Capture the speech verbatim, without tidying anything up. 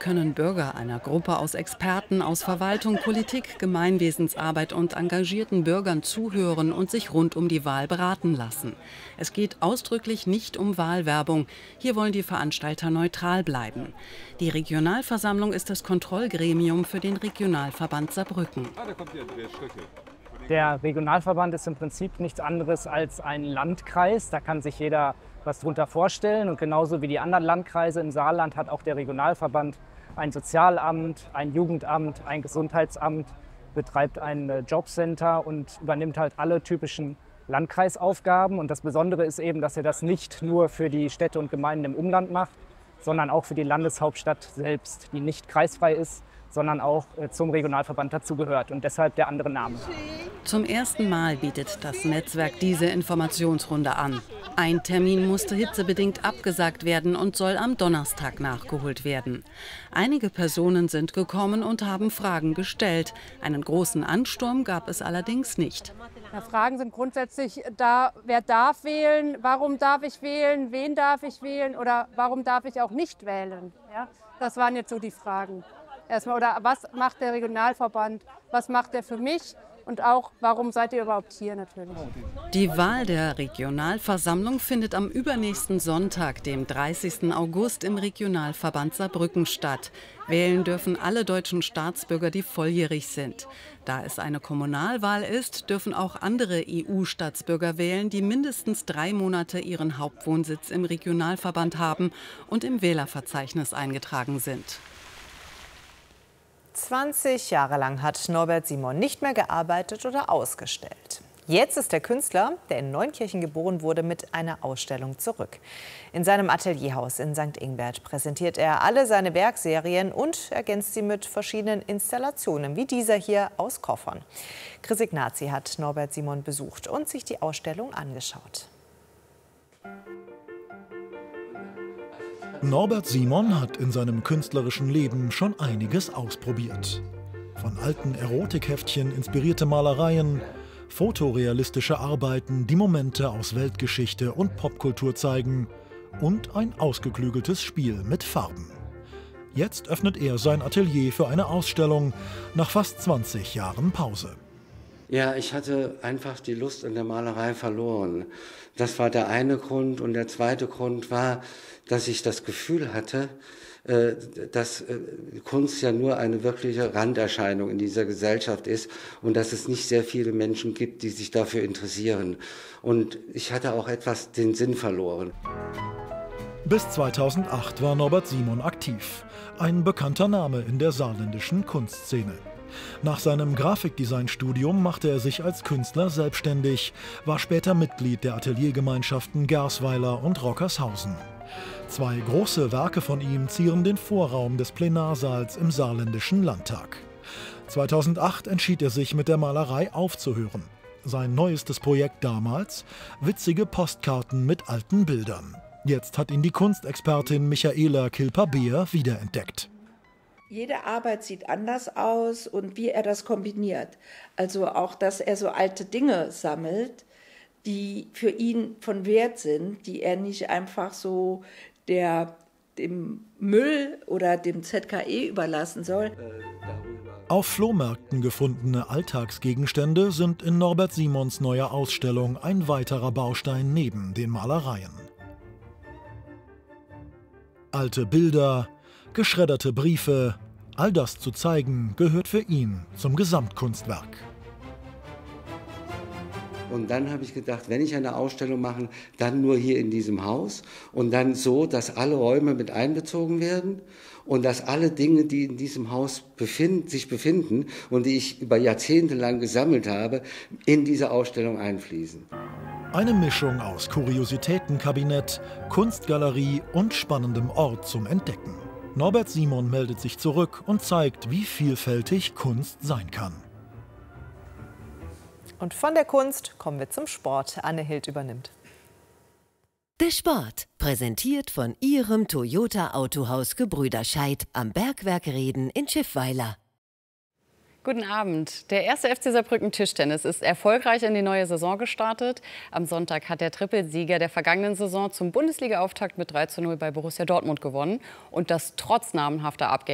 können Bürger einer Gruppe aus Experten aus Verwaltung, Politik, Gemeinwesensarbeit und engagierten Bürgern zuhören und sich rund um die Wahl beraten lassen. Es geht ausdrücklich nicht um Wahlwerbung. Hier wollen die Veranstalter neutral bleiben. Die Regionalversammlung ist das Kontrollgremium für den Regionalverband Saarbrücken. Der Regionalverband ist im Prinzip nichts anderes als ein Landkreis. Da kann sich jeder was darunter vorstellen. Und genauso wie die anderen Landkreise im Saarland hat auch der Regionalverband ein Sozialamt, ein Jugendamt, ein Gesundheitsamt, betreibt ein Jobcenter und übernimmt halt alle typischen Landkreisaufgaben. Und das Besondere ist eben, dass er das nicht nur für die Städte und Gemeinden im Umland macht, sondern auch für die Landeshauptstadt selbst, die nicht kreisfrei ist, sondern auch zum Regionalverband dazugehört und deshalb der andere Name. Zum ersten Mal bietet das Netzwerk diese Informationsrunde an. Ein Termin musste hitzebedingt abgesagt werden und soll am Donnerstag nachgeholt werden. Einige Personen sind gekommen und haben Fragen gestellt. Einen großen Ansturm gab es allerdings nicht. Ja, Fragen sind grundsätzlich da, wer darf wählen, warum darf ich wählen, wen darf ich wählen oder warum darf ich auch nicht wählen. Ja, das waren jetzt so die Fragen. Erstmal, oder was macht der Regionalverband, was macht er für mich und auch, warum seid ihr überhaupt hier natürlich. Die Wahl der Regionalversammlung findet am übernächsten Sonntag, dem dreißigsten August, im Regionalverband Saarbrücken statt. Wählen dürfen alle deutschen Staatsbürger, die volljährig sind. Da es eine Kommunalwahl ist, dürfen auch andere E U-Staatsbürger wählen, die mindestens drei Monate ihren Hauptwohnsitz im Regionalverband haben und im Wählerverzeichnis eingetragen sind. zwanzig Jahre lang hat Norbert Simon nicht mehr gearbeitet oder ausgestellt. Jetzt ist der Künstler, der in Neunkirchen geboren wurde, mit einer Ausstellung zurück. In seinem Atelierhaus in Sankt Ingbert präsentiert er alle seine Werkserien und ergänzt sie mit verschiedenen Installationen, wie dieser hier aus Koffern. Chris Ignazi hat Norbert Simon besucht und sich die Ausstellung angeschaut. Norbert Simon hat in seinem künstlerischen Leben schon einiges ausprobiert. Von alten Erotikheftchen inspirierte Malereien, fotorealistische Arbeiten, die Momente aus Weltgeschichte und Popkultur zeigen und ein ausgeklügeltes Spiel mit Farben. Jetzt öffnet er sein Atelier für eine Ausstellung nach fast zwanzig Jahren Pause. Ja, ich hatte einfach die Lust an der Malerei verloren. Das war der eine Grund. Und der zweite Grund war, dass ich das Gefühl hatte, dass Kunst ja nur eine wirkliche Randerscheinung in dieser Gesellschaft ist und dass es nicht sehr viele Menschen gibt, die sich dafür interessieren. Und ich hatte auch etwas den Sinn verloren. Bis zweitausendacht war Norbert Simon aktiv, ein bekannter Name in der saarländischen Kunstszene. Nach seinem Grafikdesign-Studium machte er sich als Künstler selbstständig, war später Mitglied der Ateliergemeinschaften Gersweiler und Rockershausen. Zwei große Werke von ihm zieren den Vorraum des Plenarsaals im saarländischen Landtag. zweitausendacht entschied er sich, mit der Malerei aufzuhören. Sein neuestes Projekt damals? Witzige Postkarten mit alten Bildern. Jetzt hat ihn die Kunstexpertin Michaela Kilper-Beer wiederentdeckt. Jede Arbeit sieht anders aus und wie er das kombiniert. Also auch, dass er so alte Dinge sammelt, die für ihn von Wert sind, die er nicht einfach so der, dem Müll oder dem Z K E überlassen soll. Auf Flohmärkten gefundene Alltagsgegenstände sind in Norbert Simons neuer Ausstellung ein weiterer Baustein neben den Malereien. Alte Bilder, geschredderte Briefe, all das zu zeigen, gehört für ihn zum Gesamtkunstwerk. Und dann habe ich gedacht, wenn ich eine Ausstellung mache, dann nur hier in diesem Haus und dann so, dass alle Räume mit einbezogen werden und dass alle Dinge, die in diesem Haus befinden, sich befinden und die ich über Jahrzehnte lang gesammelt habe, in diese Ausstellung einfließen. Eine Mischung aus Kuriositätenkabinett, Kunstgalerie und spannendem Ort zum Entdecken. Norbert Simon meldet sich zurück und zeigt, wie vielfältig Kunst sein kann. Und von der Kunst kommen wir zum Sport. Anne Hild übernimmt. Der Sport, präsentiert von Ihrem Toyota-Autohaus Gebrüder Scheidt am Bergwerk Reden in Schiffweiler. Guten Abend. Der erste F C Saarbrücken Tischtennis ist erfolgreich in die neue Saison gestartet. Am Sonntag hat der Trippelsieger der vergangenen Saison zum Bundesliga-Auftakt mit drei zu null bei Borussia Dortmund gewonnen. Und das trotz namenhafter Abgänge.